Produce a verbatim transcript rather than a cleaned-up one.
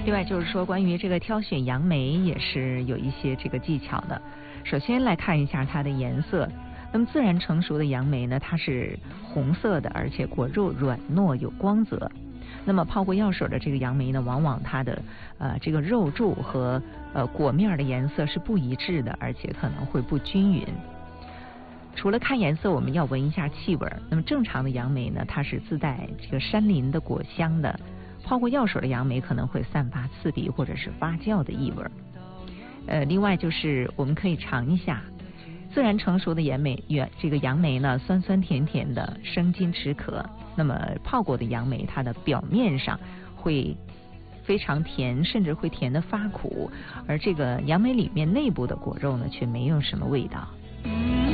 另外就是说，关于这个挑选杨梅也是有一些这个技巧的。首先来看一下它的颜色。那么自然成熟的杨梅呢，它是红色的，而且果肉软糯有光泽。那么泡过药水的这个杨梅呢，往往它的呃这个肉柱和呃果面的颜色是不一致的，而且可能会不均匀。除了看颜色，我们要闻一下气味。那么正常的杨梅呢，它是自带这个山林的果香的。泡过药水的杨梅可能会散发刺鼻或者是发酵的异味。呃，另外就是我们可以尝一下。自然成熟的杨梅，这个杨梅呢，酸酸甜甜的，生津止渴。那么泡过的杨梅，它的表面上会非常甜，甚至会甜得发苦，而这个杨梅里面内部的果肉呢，却没有什么味道。